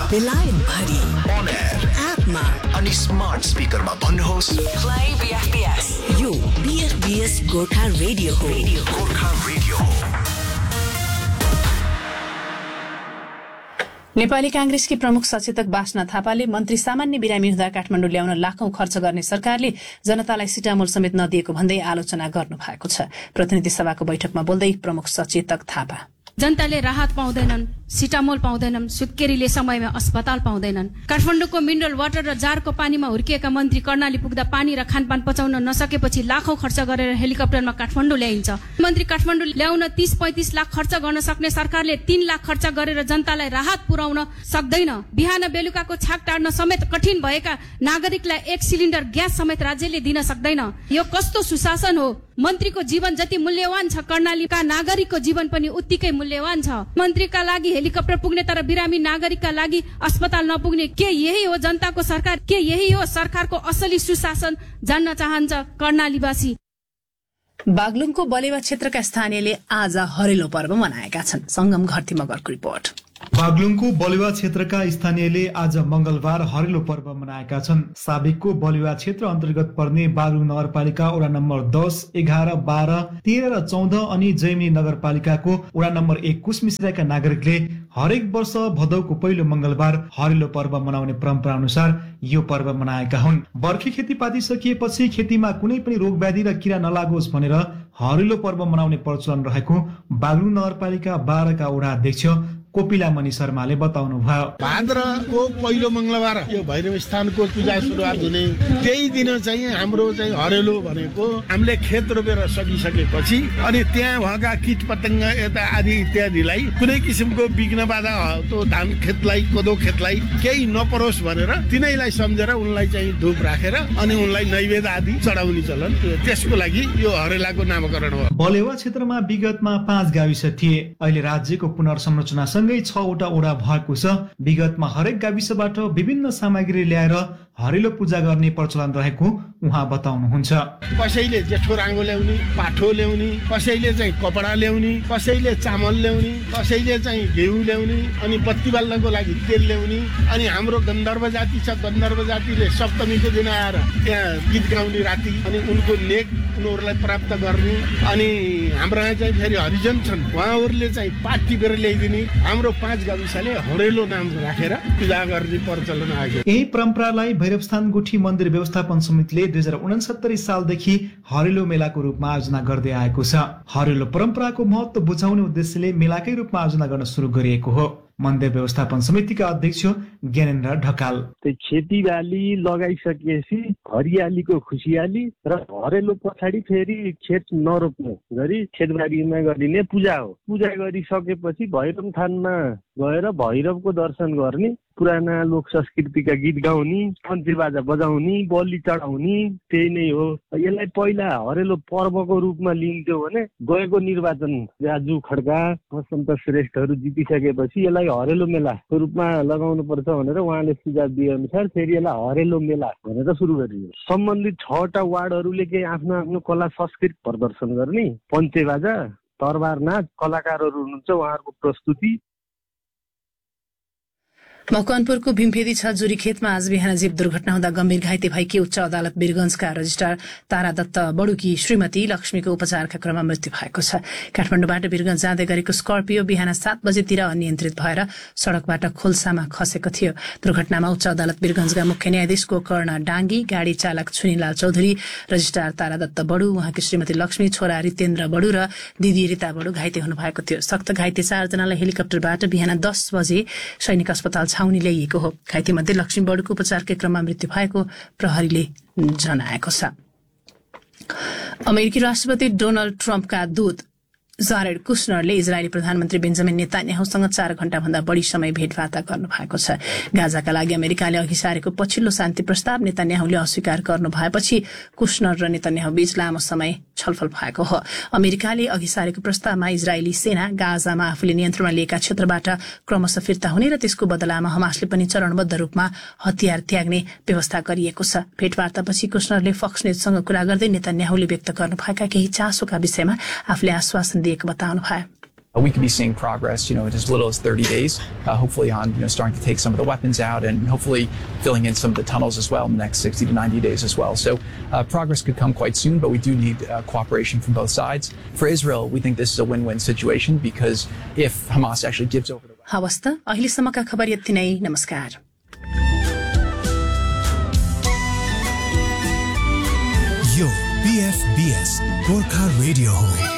बेलायत भरि on air एपमा अनि स्मार्ट स्पिकरमा भन्नुहोस् प्ले बीएफबीएस। यो बीएफबीएस गोर्खा रेडियो हो। गोर्खा रेडियो हो। नेपाली कांग्रेसकी प्रमुख सचेतक बासना थापाले मन्त्री सामान्य बिरामी हुँदा काठमाडौँ ल्याउन लाखौं खर्च गर्ने सरकारले जनतालाई सिटामोल समेत नदिएको भन्दै आलोचना गर्नु भएको छ। प्रतिनिधि सभाको बैठकमा बोल्दै प्रमुख सचेतक थापा, जनताले राहत पाउँदैनन्, सिटामोल पाउँदैनन्, सुत्केरीले समयमा अस्पताल पाउँदैनन्। काठमाडौँको मिनरल वाटर र जारको पानीमा हुर्किएका मन्त्री कर्णाली पुग्दा पानी र खानपान पचाउन नसकेपछि लाखौं खर्च गरेर हेलिकप्टरमा काठमाडौँ ल्याइन्छ। मन्त्री काठमाडौँ ल्याउन 30-35 लाख खर्च गर्न सक्ने सरकारले 3 लाख खर्च गरेर जनतालाई राहत पुर्याउन सक्दैन। बिहान बेलुकाको छाक टार्न समेत कठिन भएका नागरिकलाई 1 सिलिन्डर ग्यास समेत राज्यले दिन सक्दैन। यो कस्तो सुशासन हो? मन्त्रीको जीवन जति मूल्यवान छ, कर्णालीका नागरिकको जीवन पनि उत्तिकै मूल्यवान छ। मन्त्रीका लागि हेलिकप्टर पुग्ने तर बिरामी नागरिकका लागि अस्पताल नपुग्ने, के यही हो जनताको सरकार? के यही हो सरकारको असली सुशासन? जान्न चाहन्छ कर्णालीवासी। बागलुङको बलेवा क्षेत्रका स्थानीयले आज हरेलो पर्व मनाएका छन्। संगम घरती मगरको रिपोर्ट। बागलुङको बलुवा क्षेत्रका स्थानीयले आज मंगलबार हरेलो पर्व मनाएका छन्। साबिकको बलुवा क्षेत्र अन्तर्गत पर्ने बागलुङ नगरपालिका वडा नम्बर 10, 11, 12, 13 र 14 अनि जैमिनी नगरपालिकाको वडा नम्बर 1 कुसमिसराका नागरिकले हरेक वर्ष भदौको पहिलो मंगलबार हरेलो पर्व मनाउने परम्परा अनुसार यो पर्व मनाएका हुन्। बर्खे खेतीपाती सकिएपछि खेतीमा कुनै पनि रोग व्याधि र किरा नलागोस् भनेर हरेलो पर्व मनाउने प्रचलन रहेको बागलुङ नगरपालिका 12 का वडा अध्यक्ष कोपिला मणि शर्माले बताउनु भयो। भाद्रको पहिलो मंगलबार यो भैरव स्थानको पूजा सुरुवात हुने त्यही दिन चाहिँ हाम्रो चाहिँ हरेलो भनेको हामीले खेत रोपेर सकिसकेपछि अनि त्यहाँ भएका कीट पतंग यता आदि इत्यादिलाई कुनै किसिमको विघ्न बाधा त्यो धान खेतलाई कोदो खेतलाई केही नपरोस् भनेर तिनैलाई सम्झेर उनलाई चाहिँ धूप राखेर अनि उनलाई नैवेद्य आदि चढाउने चलन, त्यसको लागि यो हरेलाको नामकरण हो। बलेवा क्षेत्रमा विगतमा 5 गाविस थिए। अहिले राज्यको पुनर्संरचना सँगै 6 वटा वडा भएको छ। विगतमा हरेक गाविसबाट विभिन्न सामग्री ल्याएर हरेलो पूजा गर्ने प्रचलन रहेको उहाँ बताउनुहुन्छ। कसैले जेठो राङ्गो ल्याउने, पाठो ल्याउने, कसैले चाहिँ कपडा ल्याउने, कसैले चामल ल्याउने, कसैले चाहिँ घिउ ल्याउने, अनि बत्ती बाल्नको लागि तेल ल्याउने। अनि हाम्रो गन्धर्व जाति छ, गन्धर्व जातिले सप्तमीको दिन आएर त्यहाँ गीत गाउने राति, अनि उनको नेक उनीहरूलाई प्राप्त गर्ने। अनि हाम्रो यहाँ चाहिँ फेरि हरिजन छन्, उहाँहरूले चाहिँ पाठ टिपेर ल्याइदिने। हाम्रो 5 गाविसले हरेलो नाम राखेर पूजा गर्ने प्रचलन आयो। यही परम्परालाई भैरवस्थान गुठी मन्दिर व्यवस्थापन समितिले 2069 सालदेखि हरेलो मेलाको रूपमा आयोजना गर्दै आएको छ। हरेलो परम्पराको महत्व बुझाउने उद्देश्यले मेलाकै रूपमा आयोजना गर्न सुरु गरिएको हो। मन्दिर व्यवस्थापन समितिका अध्यक्ष ज्ञानेन्द्र ढकाल, खेतीबाली लगाइसकेपछि हरियालीको खुसियाली र हरेलो पछाडि फेरि खेत नरोप्ने गरी खेतबारीमा गरिने पूजा हो। पूजा गरिसकेपछि भैरव थानमा गएर भैरवको दर्शन गर्ने, पुराना लोक संस्कृतिका गीत गाउने, पञ्चे बाजा बजाउने, बलि चढाउने, त्यही नै हो। यसलाई पहिला हरेलो पर्वको रूपमा लिन्थ्यो भने गएको निर्वाचन राजु खड्का, वसन्त श्रेष्ठहरू जितिसकेपछि यसलाई हरेलो मेलाको रूपमा लगाउनु पर्छ भनेर उहाँले सुझाव दिए अनुसार फेरि यसलाई हरेलो मेला भनेर सुरु गरियो। सम्बन्धित 6 वटा वार्डहरूले केही आफ्नो आफ्नो कला संस्कृति प्रदर्शन गर्ने, पञ्चे बाजा, तरबार नाच, कलाकारहरू हुनुहुन्छ उहाँहरूको प्रस्तुति। मकवानपुरको भीमफेदी 6 जुरी खेतमा आज बिहान जीव दुर्घटना हुँदा गम्भीर घाइते भएकी उच्च अदालत वीरगंजका रजिस्ट्रार तारा दत्त बडुकी श्रीमती लक्ष्मीको उपचारका क्रममा मृत्यु भएको छ। काठमाडौँबाट वीरगंज जाँदै गरेको स्कर्पियो बिहान 7 बजेतिर अनियन्त्रित भएर सड़कबाट खोल्सामा खसेको थियो। दुर्घटनामा उच्च अदालत वीरगंजका मुख्य न्यायाधीश गोकर्ण डाङ्गी, गाड़ी चालक छुनीलाल चौधरी, रजिस्ट्रार तारा दत्त बडु, उहाँकी श्रीमती लक्ष्मी, छोरा रितेन्द्र बडु र दिदी रिता बडु घाइते हुनुभएको थियो। सक्त घाइते 4 जनालाई हेलिकप्टरबाट बिहान 10 बजे सैनिक अस्पताल छाउनी ल्याइएको हो। घाइते मध्ये लक्ष्मी बडुको उपचारकै क्रममा मृत्यु भएको प्रहरीले जनाएको छ। अमेरिकी राष्ट्रपति डोनाल्ड ट्रम्पका दूत जारेड कुशनरले इजरायली प्रधानमन्त्री बेन्जामिन नेतान्याहुसँग 4 घण्टा भन्दा बढ़ी समय भेटवार्ता गर्नु भएको छ। गाजाका लागि अमेरिकाले अघि सारेको पछिल्लो शान्ति प्रस्ताव नेतान्याहुले अस्वीकार गर्नु भएपछि कुशनर र नेतान्याहु बीच लामो समय छलफल भएको हो। अमेरिकाले अघि सारेको प्रस्तावमा इजरायली सेना गाजामा आफूले नियन्त्रणमा लिएका क्षेत्रबाट क्रमशः फिर्ता हुने र त्यसको बदलामा हमासले पनि चरणबद्ध रूपमा हतियार त्याग्ने व्यवस्था गरिएको छ। भेटवार्तापछि कुशनरले फक्स न्यूजसँग कुरा गर्दै नेतान्याहुले व्यक्त गर्नुभएका केही चासोका विषयमा आफूले आश्वासन दिएको बताउनु भयो। We could be seeing progress, in as little as 30 days, hopefully on, starting to take some of the weapons out and hopefully filling in some of the tunnels as well in the next 60 to 90 days as well. So progress could come quite soon, but we do need cooperation from both sides. For Israel, we think this is a win-win situation because if Hamas actually gives over the... हवस् त अहिलेसम्मका खबर यति नै नमस्कार यो PFBS Gorkha radio हो